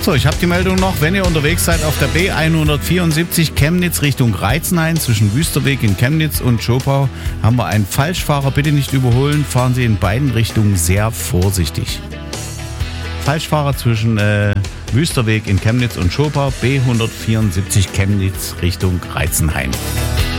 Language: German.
So, ich habe die Meldung noch. Wenn ihr unterwegs seid auf der B174 Chemnitz Richtung Reizenhain zwischen Wüsterweg in Chemnitz und Schopau, haben wir einen Falschfahrer. Bitte nicht überholen. Fahren Sie in beiden Richtungen sehr vorsichtig. Falschfahrer zwischen Wüsterweg in Chemnitz und Schopau, B174 Chemnitz Richtung Reizenhain.